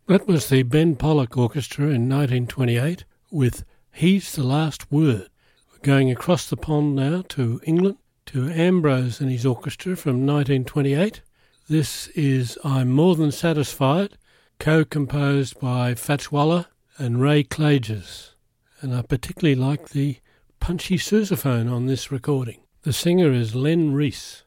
That was the Ben Pollock Orchestra in 1928 with He's the Last Word. We're going across the pond now to England, to Ambrose and his orchestra from 1928. This is I'm More Than Satisfied, co-composed by Fats Waller and Ray Klages. And I particularly like the punchy sousaphone on this recording. The singer is Len Reese.